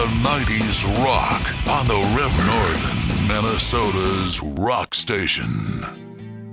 90s rock on the River Northern, Minnesota's rock station.